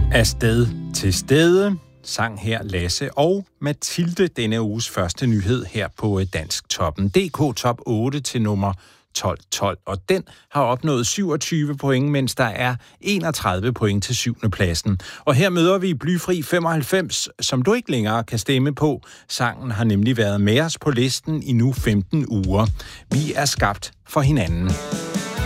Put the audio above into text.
Afsted til stede sang her Lasse og Mathilde denne uges første nyhed her på Dansk Toppen. DK Top 8 til nummer 1212, og den har opnået 27 point, mens der er 31 point til 7. pladsen. Og her møder vi Blyfri 95, som du ikke længere kan stemme på. Sangen har nemlig været med os på listen i nu 15 uger. Vi er skabt for hinanden.